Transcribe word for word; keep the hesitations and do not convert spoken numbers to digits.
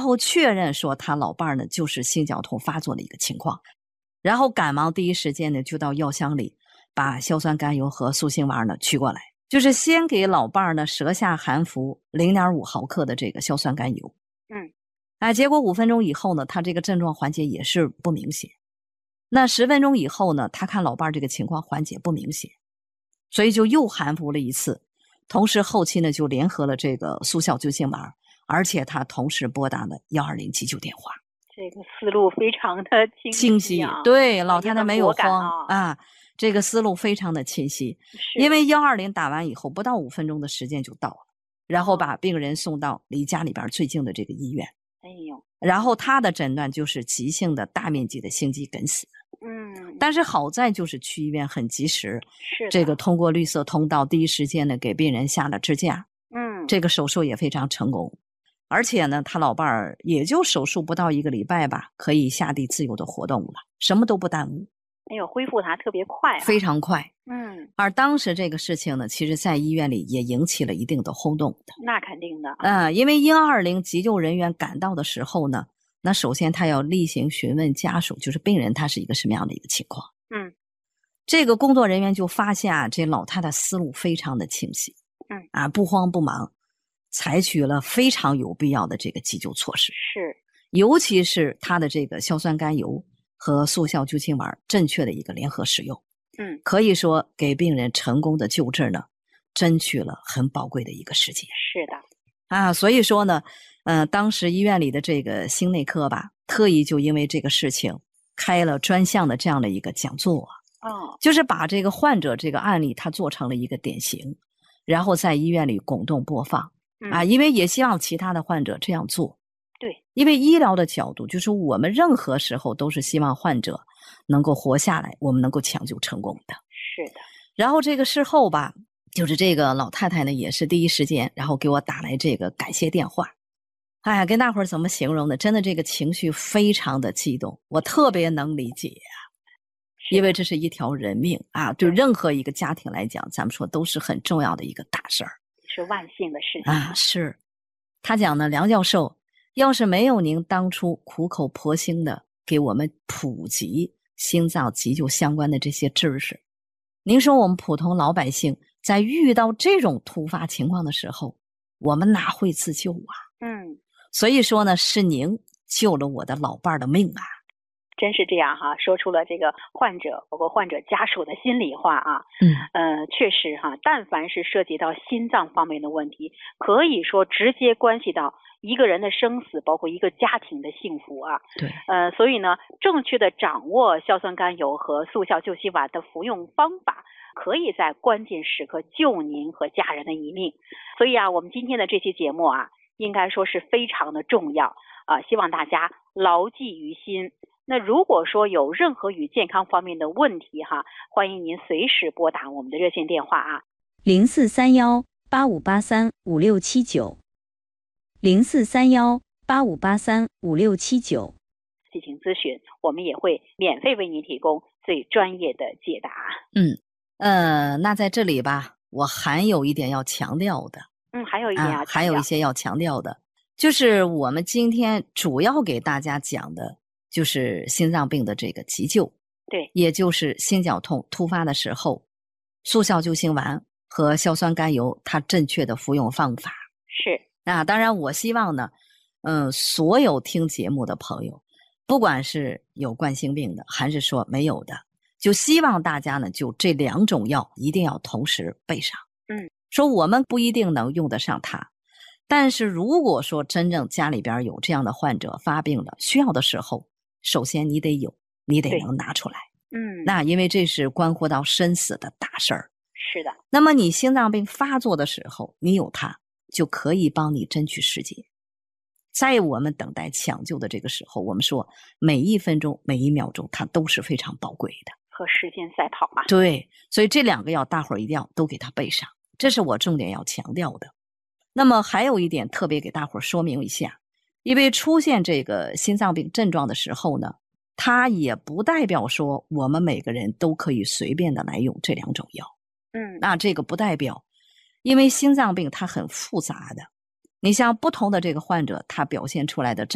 后确认说他老伴儿呢就是心绞痛发作的一个情况，然后赶忙第一时间呢就到药箱里把硝酸甘油和速辛丸呢取过来，就是先给老伴儿呢舌下含服 零点五毫克的这个硝酸甘油。 嗯， 哎，结果五分钟以后呢，他这个症状缓解也是不明显。那十分钟以后呢，他看老伴儿这个情况缓解不明显，所以就又含服了一次，同时后期呢就联合了这个速效救心丸，而且他同时拨打了一二零急救电话。 这个思路非常的清晰、啊、 清晰，对，老太太没有慌啊, 啊，这个思路非常的清晰。因为一二零打完以后，不到五分钟的时间就到了，然后把病人送到离家里边最近的这个医院。 哎呦， 然后他的诊断就是急性的大面积的心肌梗死。 嗯， 但是好在就是去医院很及时， 是这个通过绿色通道第一时间呢给病人下了支架。 嗯， 这个手术也非常成功。而且呢，他老伴儿也就手术不到一个礼拜吧，可以下地自由的活动了，什么都不耽误。 哎呦，恢复还特别快、啊， 非常快。 嗯， 而当时这个事情呢，其实在医院里也引起了一定的轰动的。 那肯定的。 呃，因为一二零急救人员赶到的时候呢，那首先他要例行询问家属，就是病人他是一个什么样的一个情况。 嗯， 这个工作人员就发现啊，这老太太思路非常的清晰。 嗯， 啊，不慌不忙。采取了非常有必要的这个急救措施， 是， 尤其是它的这个硝酸甘油和速效救心丸正确的一个联合使用， 嗯， 可以说给病人成功的救治呢，争取了很宝贵的一个时间。 是的， 啊，所以说呢，呃，当时医院里的这个心内科吧，特意就因为这个事情开了专项的这样的一个讲座， 哦， 就是把这个患者这个案例他做成了一个典型，然后在医院里滚动播放。啊，因为也希望其他的患者这样做。 对， 因为医疗的角度，就是我们任何时候都是希望患者能够活下来，我们能够抢救成功的。 是的。 然后这个事后吧，就是这个老太太呢，也是第一时间，然后给我打来这个感谢电话。哎呀，跟大伙儿怎么形容呢？真的这个情绪非常的激动，我特别能理解啊，因为这是一条人命啊，对任何一个家庭来讲，咱们说都是很重要的一个大事儿。 是万幸的事情啊！是，他讲呢，梁教授，要是没有您当初苦口婆心的给我们普及心脏急救相关的这些知识，您说我们普通老百姓在遇到这种突发情况的时候，我们哪会自救啊？ 嗯， 所以说呢，是您救了我的老伴儿的命啊！ 真是这样哈，说出了这个患者包括患者家属的心里话啊。 嗯， 呃，确实哈，但凡是涉及到心脏方面的问题，可以说直接关系到一个人的生死，包括一个家庭的幸福啊。 对， 呃，所以呢，正确的掌握硝酸甘油和速效救心丸的服用方法，可以在关键时刻救您和家人的一命。所以啊，我们今天的这期节目啊，应该说是非常的重要啊，希望大家牢记于心。那如果说有任何与健康方面的问题哈，欢迎您随时拨打我们的热线电话啊， 零四三幺八五八三五六七九，零四三幺八五八三五六七九， 进行咨询，我们也会免费为您提供最专业的解答。 嗯，呃，那在这里吧，我还有一点要强调的， 嗯，还有一点要强调、 啊、还有一些要强调的，就是我们今天主要给大家讲的。就是心脏病的这个急救， 对， 也就是心绞痛突发的时候，速效救心丸和硝酸甘油它正确的服用方法。 是啊，当然我希望呢，嗯、呃，所有听节目的朋友，不管是有冠心病的，还是说没有的，就希望大家呢，就这两种药一定要同时备上。 嗯， 说我们不一定能用得上它。但是如果说真正家里边有这样的患者发病了，需要的时候，首先你得有，你得能拿出来。 嗯， 那因为这是关乎到生死的大事儿。 是的。 那么你心脏病发作的时候，你有它，就可以帮你争取时间。在我们等待抢救的这个时候，我们说每一分钟、每一秒钟，它都是非常宝贵的。 和时间赛跑嘛。 对，所以这两个药大伙儿一定要都给它备上，这是我重点要强调的。那么还有一点特别给大伙儿说明一下，因为出现这个心脏病症状的时候呢，它也不代表说我们每个人都可以随便的来用这两种药。 嗯， 那这个不代表，因为心脏病它很复杂的，你像不同的这个患者，他表现出来的症